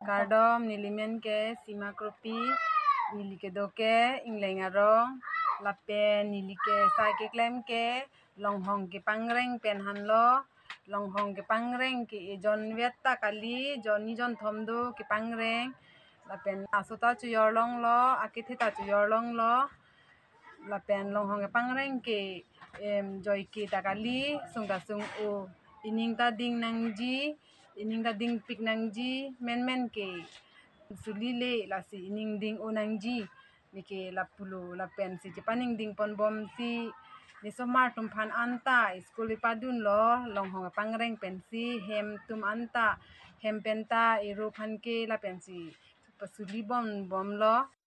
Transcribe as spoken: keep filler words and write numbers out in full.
Kardom nilimen ke simakropi nilike doke inglengarong lapen nilike sai ke klem ke longhong ke pangreng pen hanlo longhong ke pangreng ke jon wetta kali joni jon thomdo ke pangreng lapen asota chu yorlong lo akithita chu yorlong lo lapen longhong ke pangreng ke em joy ke takali sungta sung o ining ta ding nangji ining ta ding pik nangji men men ke sulile lasi ining ding o nangji nike lapulu lapen si jepaning ding pon bom si nisomar tumphan anta skuli padun lo longhong pangreng pensi hem tum anta hem penta ero phan ke lapen si pasuli bom bom lo